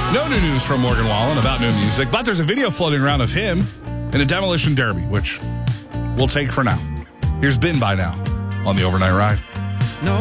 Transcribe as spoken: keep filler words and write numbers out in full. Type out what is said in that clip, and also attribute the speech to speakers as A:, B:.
A: No new news from Morgan Wallen about new music, but there's a video floating around of him in a demolition derby, which we'll take for now. Here's Been By Now on the Overnight Ride.